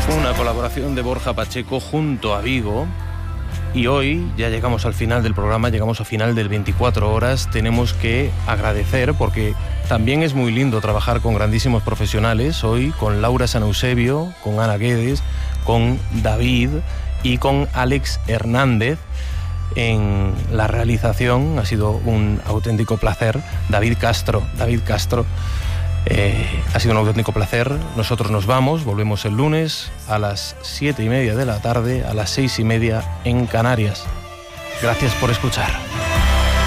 Una colaboración de Borja Pacheco junto a Vigo. Y hoy ya llegamos al final del programa, llegamos al final del 24 horas. Tenemos que agradecer, porque también es muy lindo trabajar con grandísimos profesionales. Hoy con Laura San Eusebio, con Ana Guedes, con David y con Alex Hernández en la realización. Ha sido un auténtico placer. David Castro, ha sido un auténtico placer. Nosotros nos vamos, volvemos el lunes a las 7:30 de la tarde, a las 6:30 en Canarias. Gracias por escuchar.